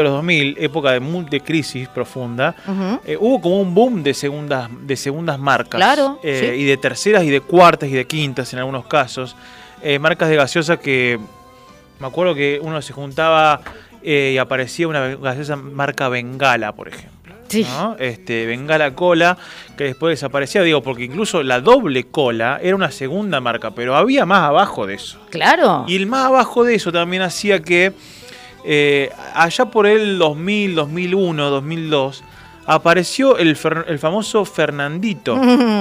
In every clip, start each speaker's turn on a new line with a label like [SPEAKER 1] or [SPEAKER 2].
[SPEAKER 1] los 2000, época de crisis profunda, hubo como un boom de segundas marcas.
[SPEAKER 2] Claro, sí.
[SPEAKER 1] Y de terceras y de cuartas y de quintas en algunos casos. Marcas de gaseosa que me acuerdo que uno se juntaba y aparecía una gaseosa marca Bengala, por ejemplo.
[SPEAKER 2] Sí.
[SPEAKER 1] ¿No? Bengala Cola, que después desaparecía, digo, porque incluso la doble cola era una segunda marca, pero había más abajo de eso.
[SPEAKER 2] Claro.
[SPEAKER 1] Y el más abajo de eso también hacía que allá por el 2000, 2001, 2002 apareció el famoso Fernandito.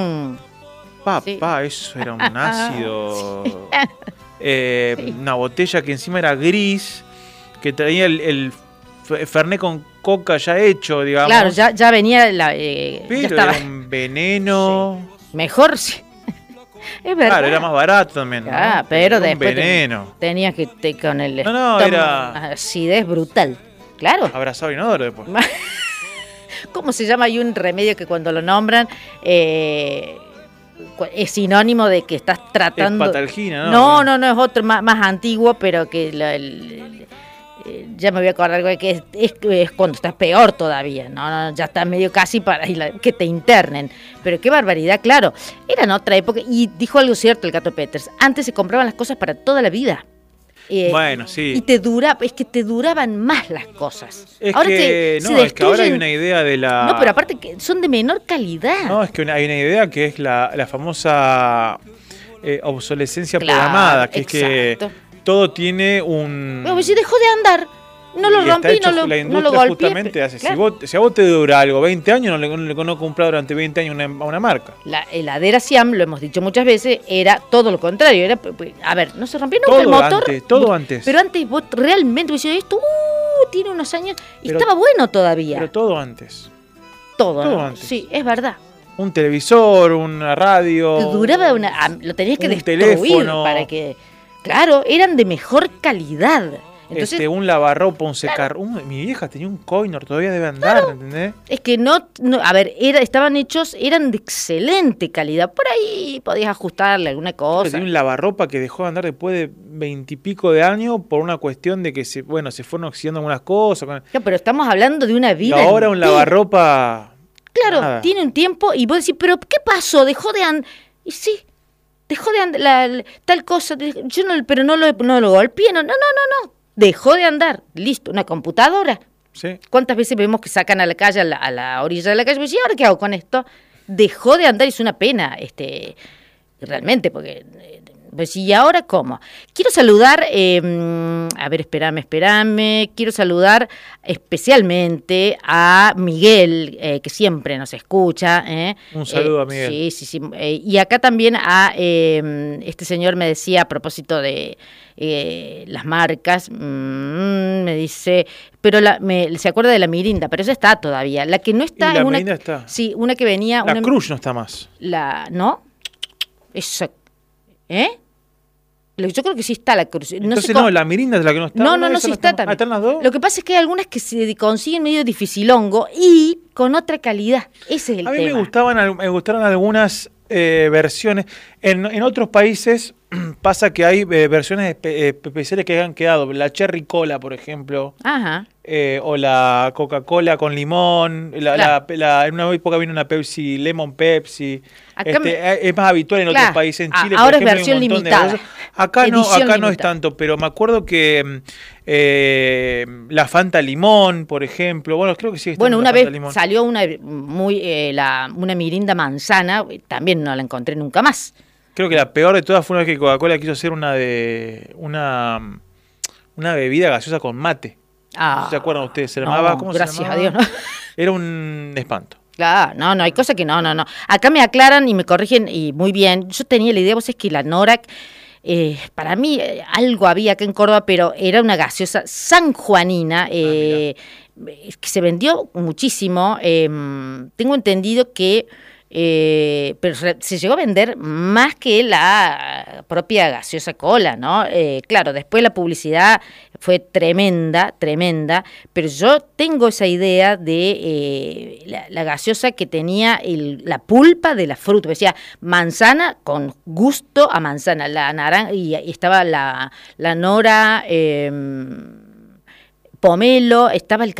[SPEAKER 1] Papá, eso era un ácido.
[SPEAKER 2] Sí.
[SPEAKER 1] Una botella que encima era gris, que traía el Fernet con coca ya hecho, digamos.
[SPEAKER 2] Claro, ya venía
[SPEAKER 1] pero
[SPEAKER 2] ya estaba.
[SPEAKER 1] era un veneno.
[SPEAKER 2] Sí. Mejor sí. Es verdad.
[SPEAKER 1] Claro, era más barato también, ¿no?
[SPEAKER 2] Pero
[SPEAKER 1] era un
[SPEAKER 2] después
[SPEAKER 1] veneno.
[SPEAKER 2] tenías que con el
[SPEAKER 1] No, era
[SPEAKER 2] acidez brutal. Claro.
[SPEAKER 1] abrazado inodoro después.
[SPEAKER 2] ¿Cómo se llama? Hay un remedio que cuando lo nombran es sinónimo de que estás tratando.
[SPEAKER 1] Es patalgina, ¿no?
[SPEAKER 2] No, es otro más antiguo, pero que ya me voy a acordar que es cuando estás peor todavía, no, ya estás medio casi para que te internen. Pero qué barbaridad, claro. Era en otra época y dijo algo cierto el Gato Peters. Antes se compraban las cosas para toda la vida.
[SPEAKER 1] Bueno, sí.
[SPEAKER 2] Y te duraban más las cosas.
[SPEAKER 1] Es
[SPEAKER 2] ahora
[SPEAKER 1] que ahora hay una idea de la...
[SPEAKER 2] No, pero aparte que son de menor calidad.
[SPEAKER 1] No, es que hay una idea que es la famosa obsolescencia programada, que
[SPEAKER 2] exacto.
[SPEAKER 1] es que todo tiene un...
[SPEAKER 2] Pero si dejó de andar, no lo rompí, no lo golpeé.
[SPEAKER 1] Justamente hace,
[SPEAKER 2] claro.
[SPEAKER 1] si a vos te dura algo 20 años, no comprar durante 20 años a una marca.
[SPEAKER 2] La heladera Siam, lo hemos dicho muchas veces, era todo lo contrario. A ver, no se rompió nunca
[SPEAKER 1] Todo
[SPEAKER 2] el motor.
[SPEAKER 1] todo antes.
[SPEAKER 2] Pero antes vos realmente decías, esto tiene unos años y estaba bueno todavía.
[SPEAKER 1] Pero todo antes.
[SPEAKER 2] Todo
[SPEAKER 1] ¿no?
[SPEAKER 2] antes. Sí, es verdad.
[SPEAKER 1] Un televisor, una radio.
[SPEAKER 2] Te duraba lo tenías que destruir
[SPEAKER 1] teléfono.
[SPEAKER 2] para que... Claro, eran de mejor calidad. Entonces,
[SPEAKER 1] un lavarropa, un secar. Claro. Mi vieja tenía un Coinor, todavía debe andar, claro. ¿Entendés?
[SPEAKER 2] Es que a ver, eran de excelente calidad. Por ahí podías ajustarle alguna cosa.
[SPEAKER 1] Tenía un lavarropa que dejó de andar después de 20 y pico de años por una cuestión de que se fueron oxidando algunas cosas.
[SPEAKER 2] No, pero estamos hablando de una vida.
[SPEAKER 1] Y ahora un lavarropa.
[SPEAKER 2] Claro,
[SPEAKER 1] nada.
[SPEAKER 2] Tiene un tiempo y vos decís, ¿pero qué pasó? Dejó de andar. Y sí. Dejó de andar tal cosa, pero no lo golpeé, no. Dejó de andar, listo, una computadora.
[SPEAKER 1] Sí.
[SPEAKER 2] ¿Cuántas veces vemos que sacan a la calle, a la orilla de la calle? Y ¿ahora qué hago con esto? Dejó de andar, es una pena, realmente, porque... Pues, ¿y ahora cómo? Quiero saludar, a ver, espérame. Quiero saludar especialmente a Miguel, que siempre nos escucha.
[SPEAKER 1] Un saludo a Miguel.
[SPEAKER 2] Sí. Y acá también a este señor me decía a propósito de las marcas, me dice, pero se acuerda de la Mirinda, pero esa está todavía. La que no está
[SPEAKER 1] es
[SPEAKER 2] una.
[SPEAKER 1] Mirinda está.
[SPEAKER 2] Sí, una que venía.
[SPEAKER 1] La Cruz no está más.
[SPEAKER 2] ¿No? Esa. Yo creo que sí está la Cruz.
[SPEAKER 1] Entonces la Mirinda es la que no está.
[SPEAKER 2] No, sí está también.
[SPEAKER 1] ¿Están las dos?
[SPEAKER 2] Lo que pasa es que hay algunas que se consiguen medio dificilongo y con otra calidad. Ese es el tema.
[SPEAKER 1] A mí me gustaron algunas versiones. En otros países pasa que hay versiones especiales que han quedado. La Cherry Cola, por ejemplo.
[SPEAKER 2] Ajá.
[SPEAKER 1] O la Coca-Cola con limón.
[SPEAKER 2] Claro.
[SPEAKER 1] En una época vino una Pepsi, Lemon Pepsi.
[SPEAKER 2] Acá
[SPEAKER 1] es más habitual en otros países. En Chile,
[SPEAKER 2] ahora
[SPEAKER 1] por ejemplo,
[SPEAKER 2] es versión limitada.
[SPEAKER 1] Acá no es tanto, pero me acuerdo que la Fanta Limón, por ejemplo. Bueno, creo que sí.
[SPEAKER 2] Bueno, una vez
[SPEAKER 1] limón.
[SPEAKER 2] salió una Mirinda manzana, también no la encontré nunca más.
[SPEAKER 1] Creo que la peor de todas fue una vez que Coca-Cola quiso hacer una bebida gaseosa con mate. ¿Se acuerdan ustedes? ¿Se llamaba? ¿Cómo
[SPEAKER 2] gracias
[SPEAKER 1] se llamaba?
[SPEAKER 2] a Dios, ¿no?
[SPEAKER 1] Era un espanto.
[SPEAKER 2] Claro, no, hay cosas que no. Acá me aclaran y me corrigen y muy bien. Yo tenía la idea, vos es que la Norac, para mí algo había acá en Córdoba, pero era una gaseosa sanjuanina, que se vendió muchísimo. Tengo entendido que pero se llegó a vender más que la propia gaseosa cola, ¿no? Claro, después la publicidad fue tremenda, pero yo tengo esa idea de la gaseosa que tenía la pulpa de la fruta, decía manzana con gusto a manzana, la naranja, y estaba la Nora pomelo, estaba el